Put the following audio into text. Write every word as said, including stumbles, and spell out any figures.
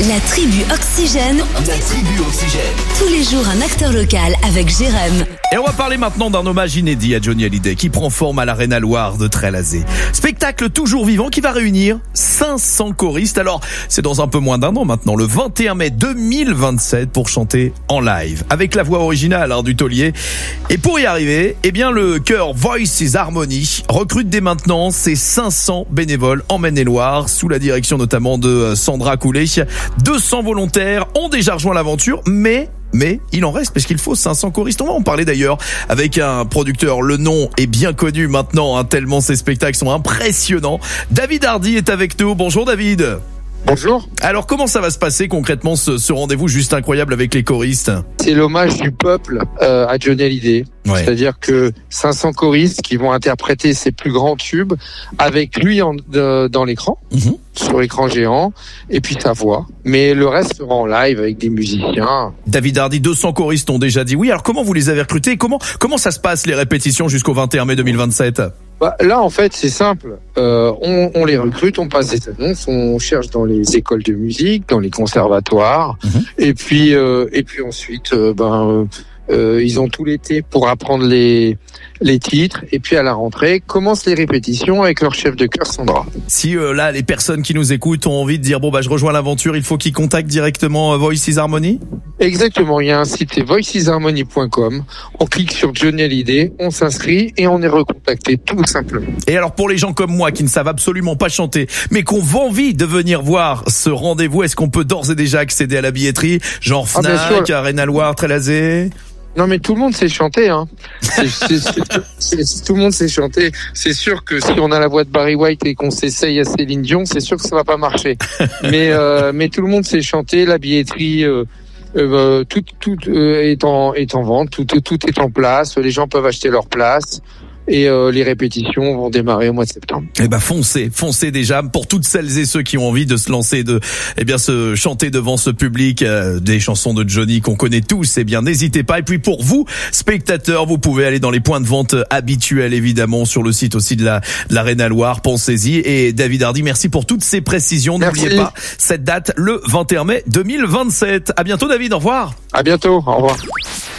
La tribu Oxygène. La tribu Oxygène. Tous les jours, un acteur local avec Jérém. Et on va parler maintenant d'un hommage inédit à Johnny Hallyday qui prend forme à l'Arena Loire de Trélazé. Spectacle toujours vivant qui va réunir cinq cents choristes. Alors, c'est dans un peu moins d'un an maintenant, le vingt et un mai deux mille vingt-sept, pour chanter en live avec la voix originale hein, du taulier. Et pour y arriver, eh bien le chœur Voices Harmony recrute dès maintenant ses cinq cents bénévoles en Maine-et-Loire sous la direction notamment de Sandra Coulet. deux cents volontaires ont déjà rejoint l'aventure, mais Mais il en reste parce qu'il faut cinq cents choristes. On va en parler d'ailleurs avec un producteur. Le nom est bien connu maintenant, hein, tellement ces spectacles sont impressionnants. David Hardy est avec nous. Bonjour David. Bonjour. Alors comment ça va se passer concrètement ce, ce rendez-vous juste incroyable avec les choristes? C'est l'hommage du peuple euh, à Johnny Hallyday. Ouais. C'est-à-dire que cinq cents choristes qui vont interpréter ses plus grands tubes avec lui en, de, dans l'écran, mmh. sur écran géant, et puis sa voix. Mais le reste sera en live avec des musiciens. David Hardy, deux cents choristes ont déjà dit oui. Alors comment vous les avez recrutés? Comment comment ça se passe les répétitions jusqu'au vingt et un mai deux mille vingt-sept? Bah, là, en fait, c'est simple. Euh, on, on les recrute, on passe des annonces, on cherche dans les écoles de musique, dans les conservatoires, mmh. et puis euh, et puis ensuite, euh, ben. Euh, Euh, ils ont tout l'été pour apprendre les les titres et puis à la rentrée commencent les répétitions avec leur chef de chœur Sandra. Si euh, là les personnes qui nous écoutent ont envie de dire bon bah je rejoins l'aventure, il faut qu'ils contactent directement euh, Voices Harmony. Exactement, il y a un site, c'est voices harmony point com. On clique sur Johnny Hallyday, on s'inscrit et on est recontacté tout simplement. Et alors pour les gens comme moi qui ne savent absolument pas chanter mais qui ont envie de venir voir ce rendez-vous, est-ce qu'on peut d'ores et déjà accéder à la billetterie, genre Fnac, ah, Arena Loire, Trélazé? Non mais tout le monde sait chanter hein. C'est, c'est, c'est, c'est, tout le monde sait chanter. C'est sûr que si on a la voix de Barry White et qu'on s'essaye à Céline Dion, c'est sûr que ça va pas marcher. mais euh, mais tout le monde sait chanter. La billetterie, euh, euh, tout tout euh, est en est en vente. Tout tout est en place. Les gens peuvent acheter leur place. Et euh, les répétitions vont démarrer au mois de septembre. Eh ben foncez, foncez déjà pour toutes celles et ceux qui ont envie de se lancer, de eh bien se chanter devant ce public euh, des chansons de Johnny qu'on connaît tous. Eh bien n'hésitez pas. Et puis pour vous spectateurs, vous pouvez aller dans les points de vente habituels évidemment, sur le site aussi de la de l'Arena Loire. Pensez-y. Et David Hardy, merci pour toutes ces précisions. Merci. N'oubliez pas cette date, le vingt et un mai deux mille vingt-sept. À bientôt David. Au revoir. À bientôt. Au revoir.